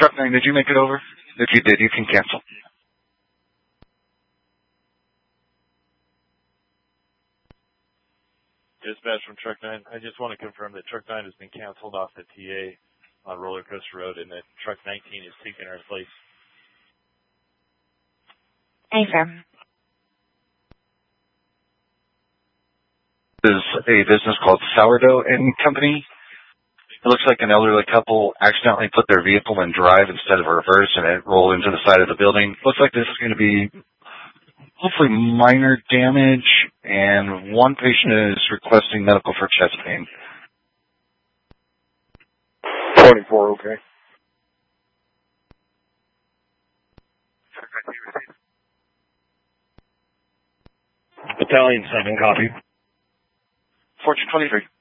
Truck 9, did you make it over? If you did, you can cancel. Dispatch from Truck 9. I just want to confirm that Truck 9 has been canceled off the TA on Roller Coaster Road and that Truck 19 is taking our place. Affirm. This is a business called Sourdough and Company. It looks like an elderly couple accidentally put their vehicle in drive instead of reverse, and it rolled into the side of the building. Looks like this is going to be hopefully minor damage, and one patient is requesting medical for chest pain. 24, okay. Battalion 7, copy. Fortune 23.